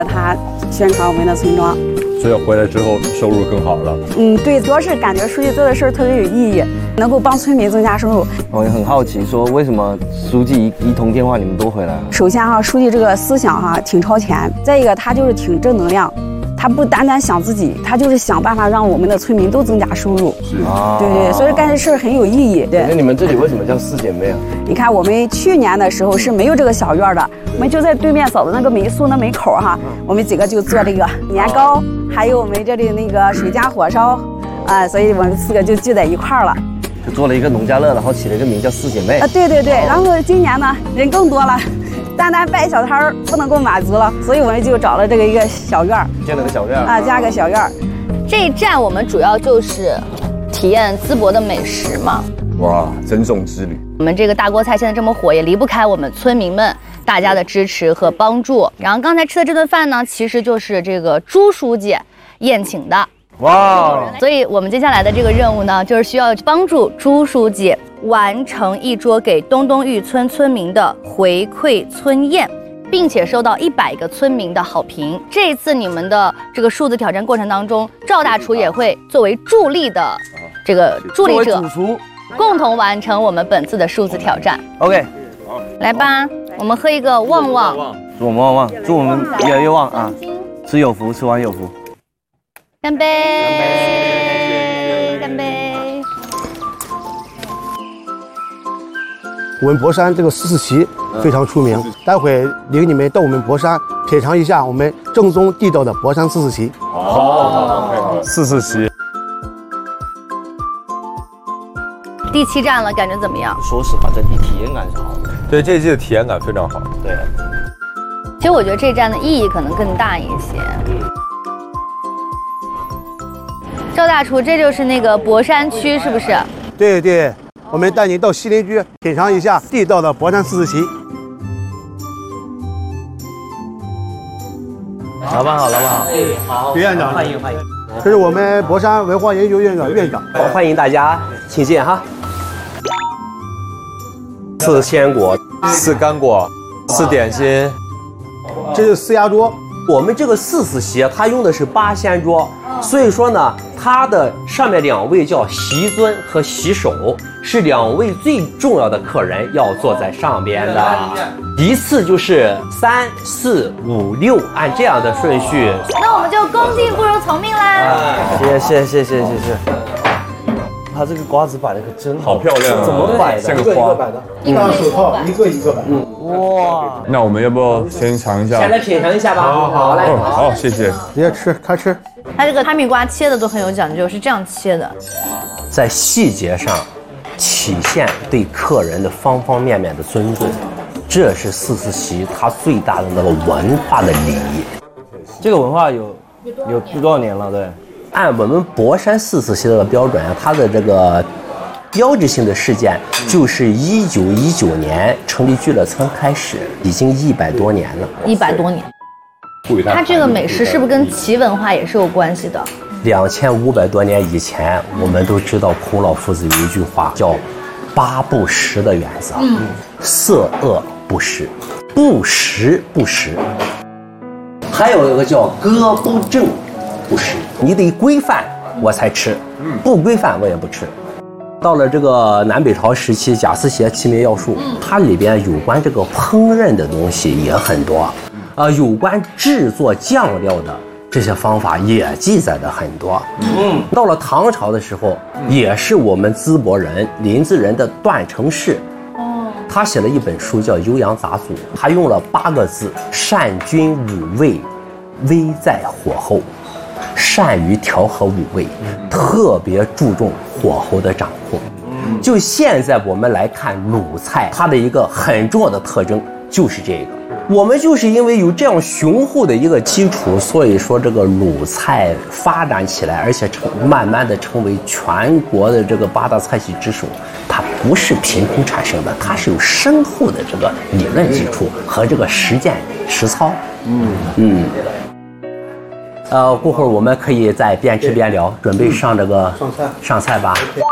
他宣传我们的村庄。 所以回来之后收入更好了。 对，主要是感觉书记做的事儿特别有意义，能够帮村民增加收入。 我也很好奇，说为什么书记一通电话你们都回来了？ 首先书记这个思想挺超前，再一个他就是挺正能量。他不单单想自己，他就是想办法让我们的村民都增加收入。对，所以干这事儿很有意义。对， 那你们这里为什么叫4姐妹啊？ 你看，我们去年的时候是没有这个小院的，我们就在对面嫂子那个民宿那门口我们几个就做这个年糕，还有我们这里那个水煎火烧，所以我们4个就聚在一块儿了， 就做了一个农家乐，然后起了一个名叫4姐妹。 对，然后今年呢人更多了。单摆小摊儿不能够满足了，所以我们就找了这个一个小院， 建了个小院加个小院。 这一站我们主要就是体验淄博的美食嘛。 哇，赠送之旅。 我们这个大锅菜现在这么火，也离不开我们村民们大家的支持和帮助。然后刚才吃的这顿饭呢，其实就是这个朱书记宴请的。 哇！ 所以我们接下来的这个任务呢，就是需要帮助朱书记完成一桌给东东峪村村民的回馈村宴，并且收到100个村民的好评。这一次你们的这个数字挑战过程当中，赵大厨也会作为助力的这个助力者，共同完成我们本次的数字挑战。 OK， 来吧，我们喝一个旺旺， 祝我们旺旺，祝我们越来越旺啊！吃有福，吃完有福。 干杯！干杯！ 我们博山这个44席非常出名，待会领你们到我们博山品尝一下我们正宗地道的博山44席。 好，44席。 第7站了，感觉怎么样？ 说实话，整体体验感是好的。 对，这一季的体验感非常好。 对， 其实我觉得这一站的意义可能更大一些。赵大厨，这就是那个博山区，是不是？ 对，我们带你到西林区品尝一下地道的博山44席。 老板好，老板好。 徐院长， 欢迎。 这是我们博山文化研究院的院长。 欢迎大家请进哈。4鲜果 ，4干果，4点心， 这是4鸭桌。 我们这个44席它用的是8仙桌，所以说呢，它的上面2位叫席尊和席首，是2位最重要的客人要坐在上边的。一次就是3、4、5、6，按这样的顺序。 那我们就恭敬不如从命啦！ 谢谢。他这个瓜子摆的可真好漂亮， 怎么摆的？ 像个花。 戴手套，一个一个摆。 哇！ 那我们要不要先尝一下？ 先来品尝一下吧。好，来。 好，谢谢。 直接吃，开吃。 它这个哈密瓜切的都很有讲究，是这样切的， 在细节上体现对客人的方方面面的尊重，这是44席它最大的那个文化的礼仪。 这个文化有多少年了？对。 按我们博山44席的标准，它的这个标志性的事件就是1919年成立聚乐村开始，已经100多年了。 100多年。它这个美食是不是跟齐文化也是有关系的 ？2500多年以前，我们都知道孔老夫子有一句话叫8不食的原则，色恶不食，不食不食。还有一个叫歌不正不食，你得规范我才吃，不规范我也不吃。到了这个南北朝时期，贾思勰《齐民要术》，它里边有关这个烹饪的东西也很多，有关制作酱料的这些方法也记载的很多。到了唐朝的时候，也是我们淄博人、临淄人的段成式，他写了一本书叫《酉阳杂俎》，他用了8个字：善均五味，危在火候。善于调和五味，特别注重火候的掌控。就现在我们来看鲁菜，它的一个很重要的特征就是这个。我们就是因为有这样雄厚的一个基础，所以说这个鲁菜发展起来，而且慢慢的成为全国的这个8大菜系之首。它不是凭空产生的，它是有深厚的这个理论基础和这个实践实操。过会儿我们可以再边吃边聊，准备上这个上菜吧。